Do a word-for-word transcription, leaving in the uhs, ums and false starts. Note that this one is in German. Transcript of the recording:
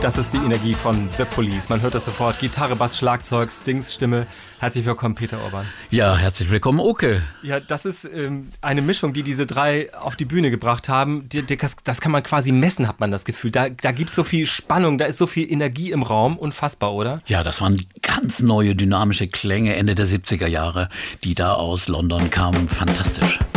Das ist die Energie von The Police. Man hört das sofort. Gitarre, Bass, Schlagzeug, Stings Stimme. Herzlich willkommen, Peter Orban. Ja, herzlich willkommen, Oke. Ja, das ist ähm, eine Mischung, die diese drei auf die Bühne gebracht haben. Die, die, das, das kann man quasi messen, hat man das Gefühl. Da, da gibt es so viel Spannung, da ist so viel Energie im Raum. Unfassbar, oder? Ja, das waren ganz neue, dynamische Klänge Ende der siebziger Jahre, die da aus London kamen. Fantastisch.